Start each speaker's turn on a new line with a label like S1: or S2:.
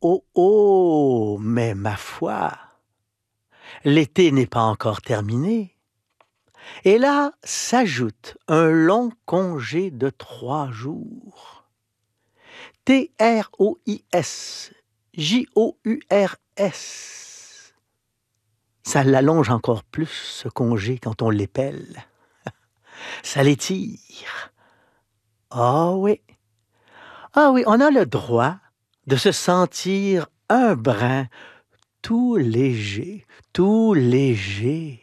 S1: Oh, oh, mais ma foi, l'été n'est pas encore terminé. Et là s'ajoute un long congé de 3 jours. T-R-O-I-S, J-O-U-R-S. Ça l'allonge encore plus, ce congé, quand on l'épelle. Ça l'étire. Ah oui. Ah oui, on a le droit de se sentir un brin tout léger, tout léger.